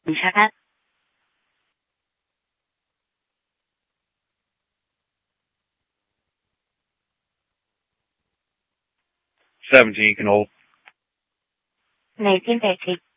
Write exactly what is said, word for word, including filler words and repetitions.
你查看。 Seventeen, you can hold. Nineteen thirty.